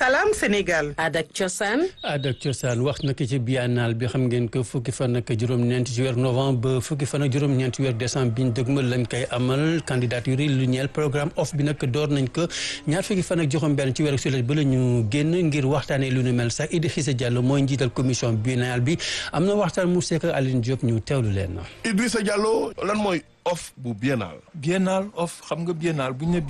Salam Sénégal. Adak Cosaan. Adak Cosaan wax na ko ci biennale bi xam ngeen ko fukki fan ak juróom-ñeent ci weer novembre ba fukki fan ak juróom-ñeent ci weer décembre bi ñu dëgmal lañ koy amal candidature yi lu ñeel programme off bi nag door nañ ko ñaar fukki fan ak juróom-benn ci weer sulet ba la ñu génn ngir waxtaanee lu nu mel sax Idrissa Diallo mooy njiital commission biennale bi am na waxtaan mu sekk Aline Diop ñu teewlu leen. Idrissa Diallo lan mooy off bu biennale. biennale off xam nga biennale bu ñu ne